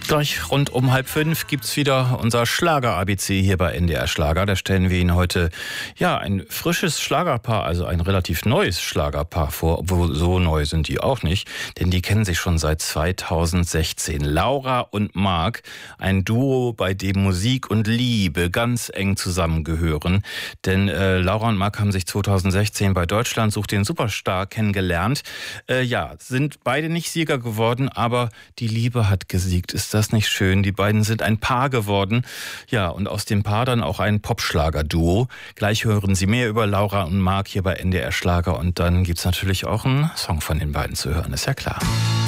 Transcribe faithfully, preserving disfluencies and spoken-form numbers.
Gleich rund um halb fünf gibt's wieder unser Schlager-A B C hier bei N D R Schlager. Da stellen wir Ihnen heute ja ein frisches Schlagerpaar, also ein relativ neues Schlagerpaar vor. Obwohl so neu sind die auch nicht, denn die kennen sich schon seit zweitausendsechzehn. Laura und Marc, ein Duo, bei dem Musik und Liebe ganz eng zusammengehören. Denn äh, Laura und Marc haben sich zweitausendsechzehn bei Deutschland sucht den Superstar kennengelernt. Äh, ja, sind beide nicht Sieger geworden, aber die Liebe hat gesiegt. Ist das nicht schön? Die beiden sind ein Paar geworden. Ja, und aus dem Paar dann auch ein Popschlager-Duo. Gleich hören Sie mehr über Laura und Marc hier bei N D R Schlager. Und dann gibt's natürlich auch einen Song von den beiden zu hören, ist ja klar.